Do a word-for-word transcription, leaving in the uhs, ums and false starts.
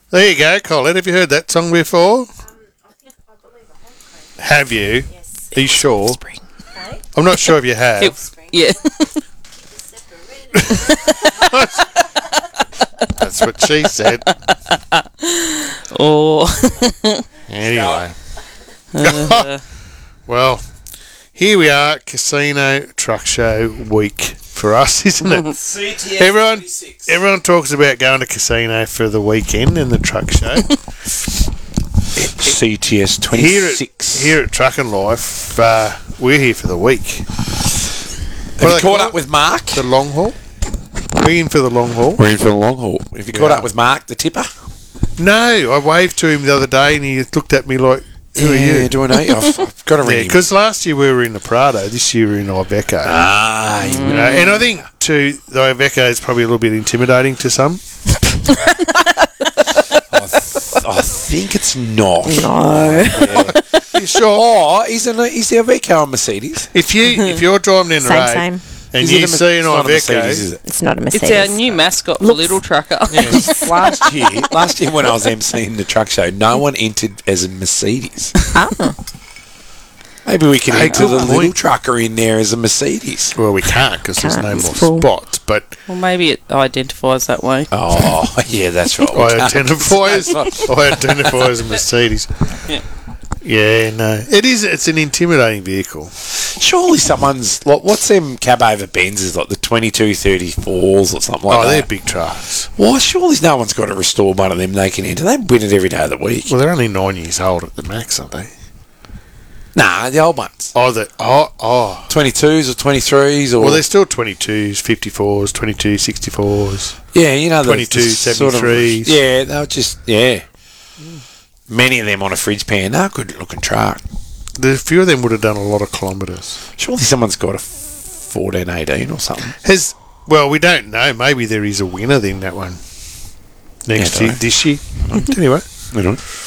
There you go, Colin. Have you heard that song before? Um, I think I believe I have. Have you? Yes. Are you sure? Spring. Okay. I'm not sure if you have. It- yeah. That's what she said. Oh. Anyway. Uh, Well, here we are, Casino Truck Show week for us, isn't it? C T S Everyone, twenty-six. everyone talks about going to casino for the weekend and the truck show. C T S Here at, twenty-six. here at Truck and Life, uh, we're here for the week. Have What you do they caught call up it? with Mark? The long haul? We're in for the long haul. We're in for the long haul. Have you caught Yeah. up with Mark, the tipper? No, I waved to him the other day and he looked at me like, who are yeah, you? do I know you? I've, I've got to Yeah, ring him. because last year we were in the Prado, this year we're in Iveco. Ah, You know, and I think, too, the Iveco is probably a little bit intimidating to some. I, th- I think it's not. no. You sure? Oh, he's an he's the Iveco on Mercedes. If you if you're driving in the Same, road same. and Is you it a, see an it's not a Mercedes, is Iveco, it? It's not a It's Mercedes. our new mascot for Little Trucker. last year, last year when I was emceeing the truck show, no one entered as a Mercedes. Oh. Maybe we can Hey, enter good the point. little trucker in there as a Mercedes. well, we can't because there's Can't, no it's more full. spots. But Well, maybe it identifies that way. Oh, yeah, that's right. We I can't- identify as that's I identify as a Mercedes. Yeah. Yeah, no, it is. It's an intimidating vehicle. Surely someone's like, what's them cab over Benzes, like the twenty-two thirty-fours or something like Oh, they're that? big trucks. Why? Surely no one's got to restore one of them they can enter. They win it every day of the week. Well, they're only nine years old at the max, aren't they? Nah, the old ones. Oh, the oh oh. twenty-twos or twenty-threes or Well, they're still twenty-twos, fifty-fours, twenty-two sixty-fours. yeah, you know the twenty-two the sort of- seventy-threes. yeah, they were just yeah. Many of them on a fridge pan. They're a good looking truck. The few of them would have done a lot of kilometres. Surely someone's got a fourteen eighteen or something. Has well, we don't know. Maybe there is a winner in that one next Yeah, year, don't this year. Anyway, You know.